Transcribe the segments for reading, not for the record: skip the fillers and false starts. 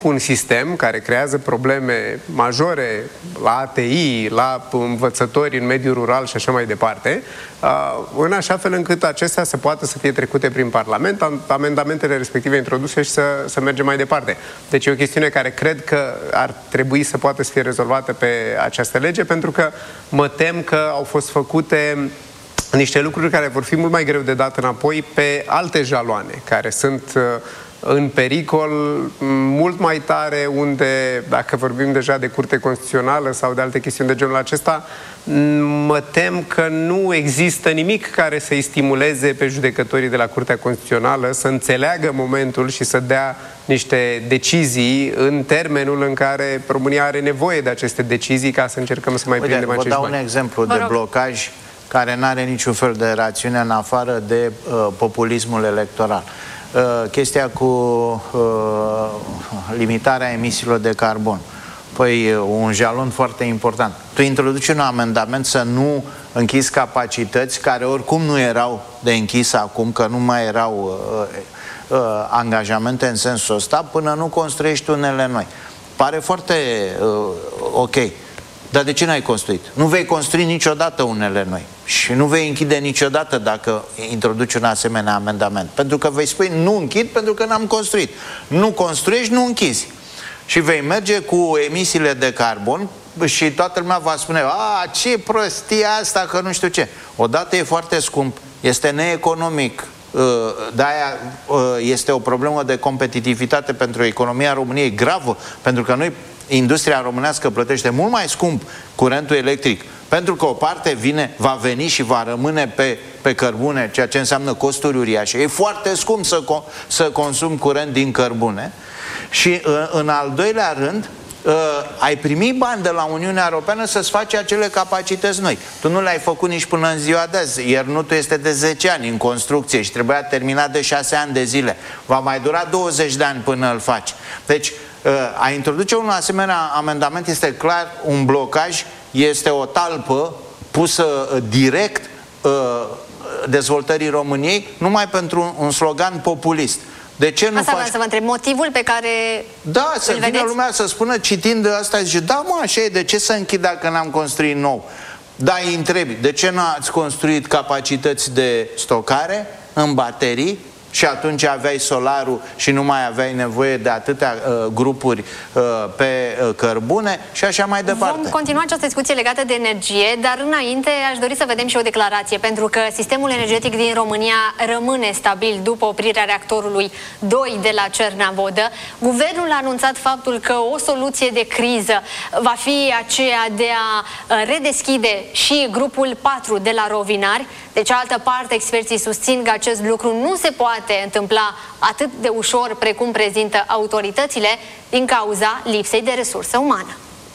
un sistem care creează probleme majore la ATI, la învățători în mediul rural și așa mai departe, în așa fel încât acestea să poată să fie trecute prin Parlament, amendamentele respective introduse și să mergem mai departe. Deci e o chestiune care cred că ar trebui să poată să fie rezolvată pe această lege, pentru că mă tem că au fost făcute niște lucruri care vor fi mult mai greu de dat înapoi pe alte jaloane, care sunt în pericol mult mai tare, unde, dacă vorbim deja de Curte Constituțională sau de alte chestiuni de genul acesta, mă tem că nu există nimic care să-i stimuleze pe judecătorii de la Curtea Constituțională să înțeleagă momentul și să dea niște decizii în termenul în care România are nevoie de aceste decizii ca să încercăm să mai prindem acești bani. Vă dau un exemplu de blocaj care nu are niciun fel de rațiune în afară de populismul electoral. Chestia cu limitarea emisiilor de carbon. Păi, un jalon foarte important. Tu introduci un amendament să nu închizi capacități care oricum nu erau de închis acum, că nu mai erau angajamente în sensul ăsta, până nu construiești unele noi. Pare foarte ok. Dar de ce n-ai construit? Nu vei construi niciodată unele noi. Și nu vei închide niciodată dacă introduci un asemenea amendament. Pentru că vei spune, nu închid pentru că n-am construit. Nu construiești, nu închizi. Și vei merge cu emisiile de carbon și toată lumea va spune, a, ce prostie asta, că nu știu ce. Odată e foarte scump, este neeconomic. De-aia este o problemă de competitivitate pentru economia României gravă, pentru că noi, industria românească, plătește mult mai scump curentul electric, pentru că o parte va veni și va rămâne pe cărbune, ceea ce înseamnă costuri uriașe. E foarte scump să consumi curent din cărbune. Și în al doilea rând, ai primit bani de la Uniunea Europeană să-ți faci acele capacități noi. Tu nu le-ai făcut nici până în ziua de azi. Iernutul este de 10 ani în construcție și trebuia terminat de 6 ani de zile. Va mai dura 20 de ani până îl faci. Deci, a introduce un asemenea amendament este clar un blocaj, este o talpă pusă direct dezvoltării României, numai pentru un slogan populist. De ce nu asta vreau să vă întreb, motivul pe care da, să vină lumea să spună, citind asta, zice, da mă, așa e, de ce să închid dacă n-am construit nou? Da, îi întrebi, de ce n-ați construit capacități de stocare în baterii? Și atunci aveai solarul și nu mai aveai nevoie de atâtea grupuri pe cărbune și așa mai departe. Vom continua această discuție legată de energie, dar înainte aș dori să vedem și o declarație, pentru că sistemul energetic din România rămâne stabil după oprirea reactorului 2 de la Cernavodă. Guvernul a anunțat faptul că o soluție de criză va fi aceea de a redeschide și grupul 4 de la Rovinari. De cealaltă parte, experții susțin că acest lucru nu se poate întâmpla atât de ușor precum prezintă autoritățile din cauza lipsei de resursă umană.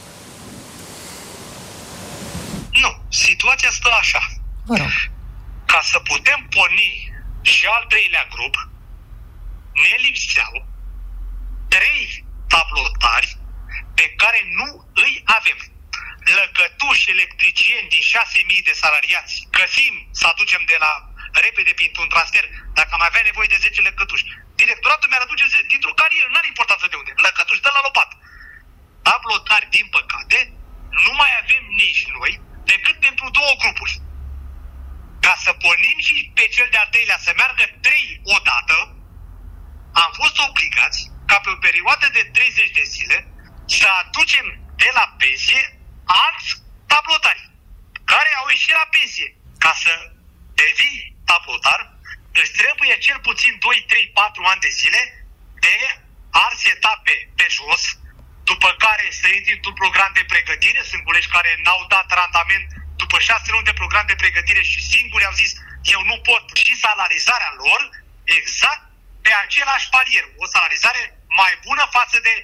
Nu, situația stă așa. Ca să putem porni și al treilea grup, ne lipseau 3 tablotari pe care nu îi avem. Lăcătuși electricieni din 6.000 de salariați găsim să aducem de la repede printr-un transfer, dacă am avea nevoie de 10 lăcătuși. Directoratul mi-ar aduce dintr-o carieră, n-are importanță de unde. Lăcătuși de la lopat. Tablotari, din păcate, nu mai avem nici noi decât pentru 2 grupuri. Ca să pornim și pe cel de-al treilea să meargă 3 odată, am fost obligați ca pe o perioadă de 30 de zile să aducem de la pensie alți tablotari care au ieșit la pensie. Ca să devii tablotar, îți trebuie cel puțin 2, 3, 4 ani de zile de ars etape pe jos, după care să intri într-un program de pregătire. Sunt colegi care n-au dat randament după 6 luni de program de pregătire și singuri au zis, eu nu pot. Și salarizarea lor exact pe același palier. O salarizare mai bună față de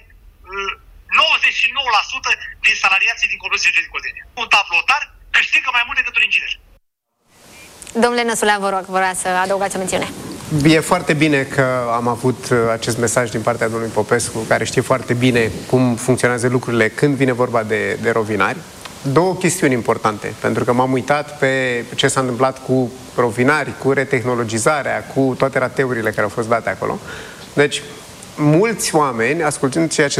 99% din salariații din Corporația de Codenie. Un tablotar câștigă mai mult decât un inginer. Domnule Năsulea, vă rog, vreau să adăugați o mențiune. E foarte bine că am avut acest mesaj din partea domnului Popescu, care știe foarte bine cum funcționează lucrurile când vine vorba de rovinari. 2 chestiuni importante, pentru că m-am uitat pe ce s-a întâmplat cu rovinari, cu retehnologizarea, cu toate rateurile care au fost date acolo. Deci, mulți oameni, ascultând ceea ce